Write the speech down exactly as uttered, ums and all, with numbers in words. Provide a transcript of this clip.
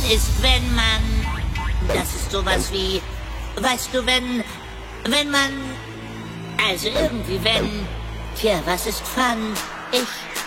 ist, wenn man... Das ist sowas wie... Weißt du, wenn... Wenn man... Also irgendwie wenn... Tja, was ist Fun? Ich...